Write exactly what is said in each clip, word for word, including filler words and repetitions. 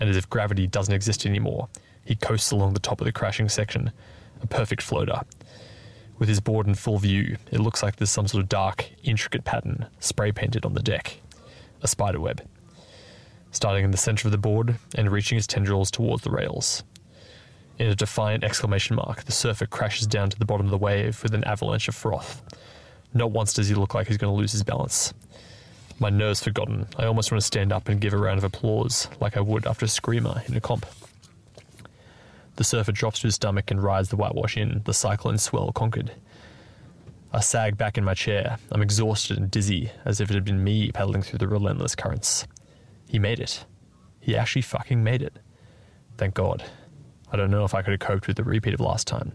and as if gravity doesn't exist anymore, he coasts along the top of the crashing section, a perfect floater. With his board in full view, it looks like there's some sort of dark, intricate pattern spray-painted on the deck. A spiderweb. Starting in the centre of the board and reaching its tendrils towards the rails. In a defiant exclamation mark, the surfer crashes down to the bottom of the wave with an avalanche of froth. Not once does he look like he's going to lose his balance. My nerves forgotten, I almost want to stand up and give a round of applause, like I would after a screamer in a comp. The surfer drops to his stomach and rides the whitewash in, the cyclone swell conquered. I sag back in my chair. I'm exhausted and dizzy, as if it had been me paddling through the relentless currents. He made it. He actually fucking made it. Thank God. I don't know if I could have coped with the repeat of last time.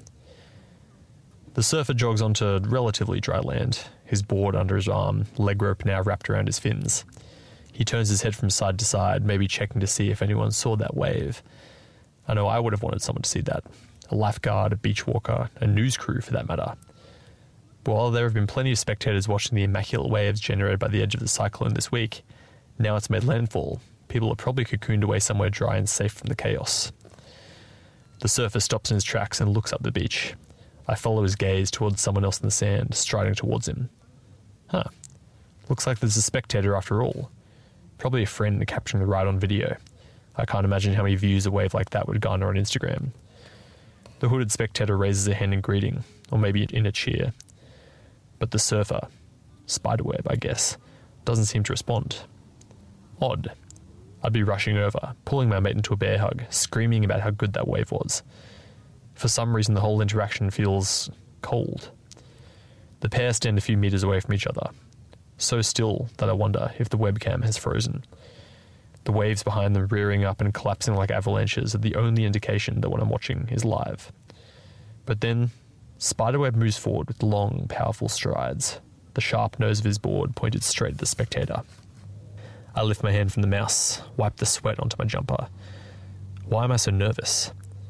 The surfer jogs onto relatively dry land, his board under his arm, leg rope now wrapped around his fins. He turns his head from side to side, maybe checking to see if anyone saw that wave. I know I would have wanted someone to see that. A lifeguard, a beach walker, a news crew for that matter. But while there have been plenty of spectators watching the immaculate waves generated by the edge of the cyclone this week, now it's made landfall, people are probably cocooned away somewhere dry and safe from the chaos. The surfer stops in his tracks and looks up the beach. I follow his gaze towards someone else in the sand, striding towards him. Huh. Looks like there's a spectator after all. Probably a friend capturing the ride on video. I can't imagine how many views a wave like that would garner on Instagram. The hooded spectator raises a hand in greeting, or maybe in a cheer. But the surfer, spiderweb, I guess, doesn't seem to respond. Odd. I'd be rushing over, pulling my mate into a bear hug, screaming about how good that wave was. For some reason, the whole interaction feels cold. The pair stand a few metres away from each other, so still that I wonder if the webcam has frozen. The waves behind them rearing up and collapsing like avalanches are the only indication that what I'm watching is live. But then, Spiderweb moves forward with long, powerful strides, the sharp nose of his board pointed straight at the spectator. I lift my hand from the mouse, wipe the sweat onto my jumper. Why am I so nervous?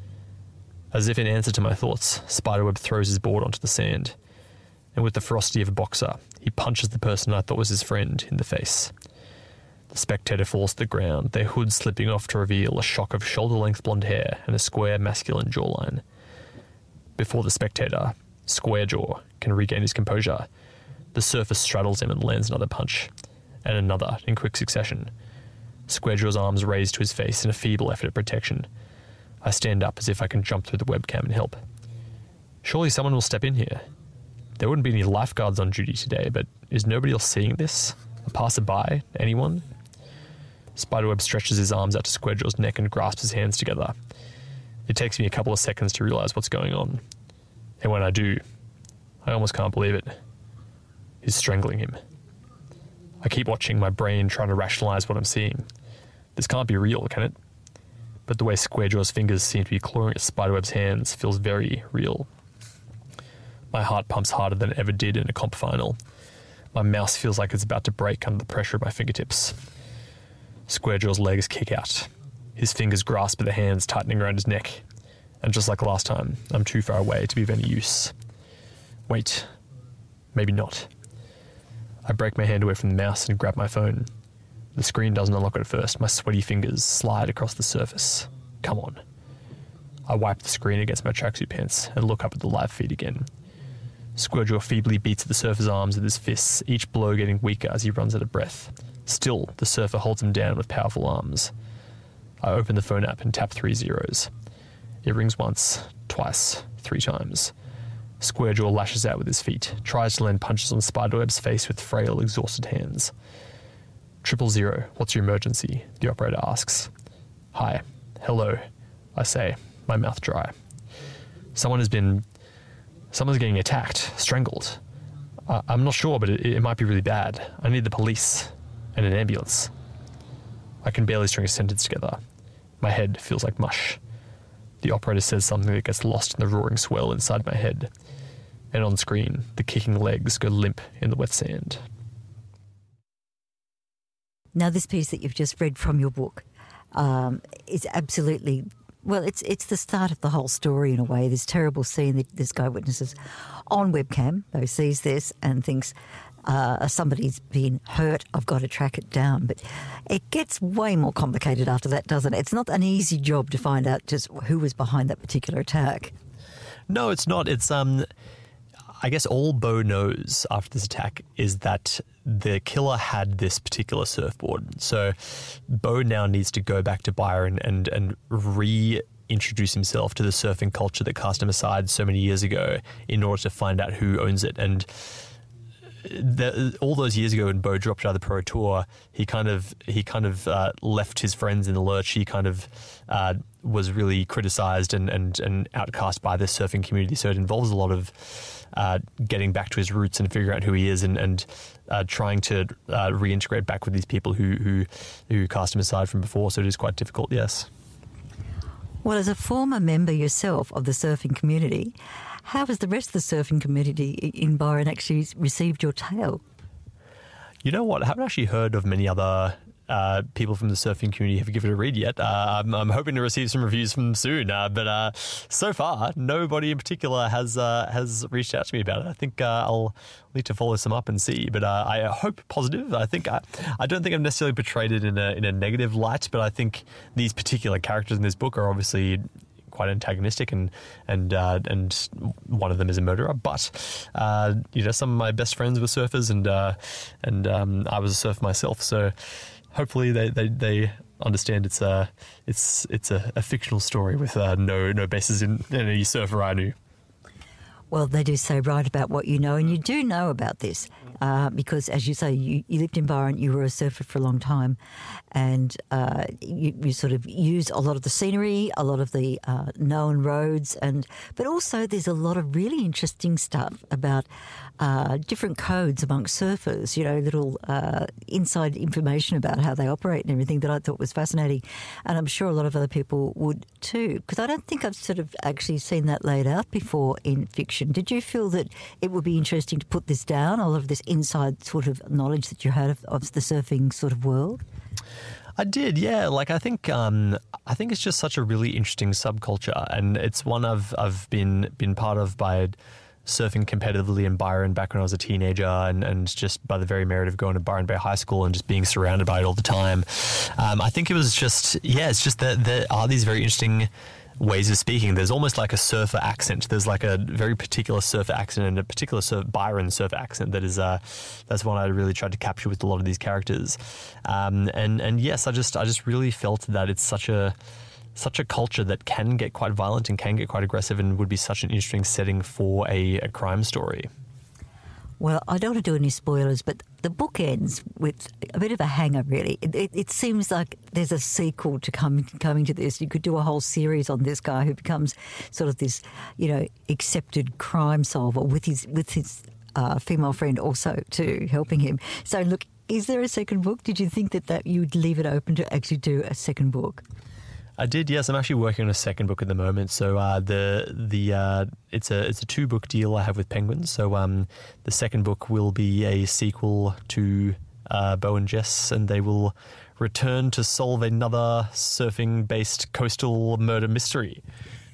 As if in answer to my thoughts, Spiderweb throws his board onto the sand, and with the ferocity of a boxer, he punches the person I thought was his friend in the face. The spectator falls to the ground, their hood slipping off to reveal a shock of shoulder-length blonde hair and a square masculine jawline. Before the spectator, Square Jaw, can regain his composure, the surfer straddles him and lands another punch, and another in quick succession. Square Jaw's arms raised to his face in a feeble effort at protection. I stand up as if I can jump through the webcam and help. Surely someone will step in here. There wouldn't be any lifeguards on duty today, but is nobody else seeing this? A passerby? Anyone? Spiderweb stretches his arms out to Square Jaw's neck and grasps his hands together. It takes me a couple of seconds to realise what's going on. And when I do, I almost can't believe it. He's strangling him. I keep watching, my brain trying to rationalise what I'm seeing. This can't be real, can it? But the way Square Jaw's fingers seem to be clawing at Spiderweb's hands feels very real. My heart pumps harder than it ever did in a comp final. My mouse feels like it's about to break under the pressure of my fingertips. Square Jaw's legs kick out. His fingers grasp at the hands tightening around his neck. And just like last time, I'm too far away to be of any use. Wait. Maybe not. I break my hand away from the mouse and grab my phone. The screen doesn't unlock at first. My sweaty fingers slide across the surface. Come on. I wipe the screen against my tracksuit pants and look up at the live feed again. Square Jaw feebly beats at the surfer's arms with his fists, each blow getting weaker as he runs out of breath. Still, the surfer holds him down with powerful arms. I open the phone app and tap three zeros. It rings once, twice, three times. Square Jaw lashes out with his feet, tries to land punches on Spiderweb's face with frail, exhausted hands. Triple zero, what's your emergency? The operator asks. Hi. Hello. I say, my mouth dry. Someone has been... Someone's getting attacked, strangled. Uh, I'm not sure, but it, it might be really bad. I need the police and an ambulance. I can barely string a sentence together. My head feels like mush. The operator says something that gets lost in the roaring swell inside my head. And on screen, the kicking legs go limp in the wet sand. Now, this piece that you've just read from your book um, is absolutely... Well, it's it's the start of the whole story in a way. This terrible scene that this guy witnesses on webcam, though sees this and thinks, uh, somebody's been hurt, I've got to track it down. But it gets way more complicated after that, doesn't it? It's not an easy job to find out just who was behind that particular attack. No, it's not. It's um, I guess all Bo knows after this attack is that the killer had this particular surfboard. So Bo now needs to go back to Byron and and reintroduce himself to the surfing culture that cast him aside so many years ago in order to find out who owns it. And the, all those years ago when Bo dropped out of the Pro Tour, he kind of he kind of uh, left his friends in the lurch. He kind of uh, was really criticised and, and, and outcast by the surfing community. So it involves a lot of uh, getting back to his roots and figuring out who he is and, and uh, trying to uh, reintegrate back with these people who, who, who cast him aside from before. So it is quite difficult, yes. Well, as a former member yourself of the surfing community, how has the rest of the surfing community in Byron actually received your tale? You know what? I haven't actually heard of many other uh, people from the surfing community have given it a read yet. Uh, I'm, I'm hoping to receive some reviews from them soon. Uh, but uh, so far, nobody in particular has uh, has reached out to me about it. I think uh, I'll need to follow some up and see. But uh, I hope positive. I think I, I don't think I've necessarily portrayed it in a in a negative light. But I think these particular characters in this book are obviously quite antagonistic, and and uh, and one of them is a murderer. But uh, you know, some of my best friends were surfers, and uh, and um, I was a surfer myself. So hopefully they, they, they understand it's a it's it's a, a fictional story with uh, no no basis in, in any surfer I knew. Well, they do say write about what you know, and you do know about this uh, because, as you say, you, you lived in Byron, you were a surfer for a long time, and uh, you, you sort of use a lot of the scenery, a lot of the uh, known roads, and but also there's a lot of really interesting stuff about uh, different codes amongst surfers, you know, little uh, inside information about how they operate and everything that I thought was fascinating, and I'm sure a lot of other people would too, because I don't think I've sort of actually seen that laid out before in fiction. Did you feel that it would be interesting to put this down, all of this inside sort of knowledge that you had of, of the surfing sort of world? I did, yeah. Like I think, um, I think it's just such a really interesting subculture, and it's one I've I've been been part of by surfing competitively in Byron back when I was a teenager, and, and just by the very merit of going to Byron Bay High School and just being surrounded by it all the time. Um, I think it was just, yeah, it's just that there are these very interesting ways of speaking. There's almost like a surfer accent. There's like a very particular surfer accent and a particular surf, Byron surfer accent that is uh, that's one I really tried to capture with a lot of these characters. Um, and and yes, I just I just really felt that it's such a such a culture that can get quite violent and can get quite aggressive, and would be such an interesting setting for a, a crime story. Well, I don't want to do any spoilers, but the book ends with a bit of a hanger, really. It, it, it seems like there's a sequel to come, coming to this. You could do a whole series on this guy who becomes sort of this, you know, accepted crime solver with his with his uh, female friend also too, helping him. So, look, is there a second book? Did you think that, that you'd leave it open to actually do a second book? I did, yes. I'm actually working on a second book at the moment. So uh, the the uh, it's a it's a two book deal I have with Penguin. So um, the second book will be a sequel to uh, Bo and Jess, and they will return to solve another surfing based coastal murder mystery.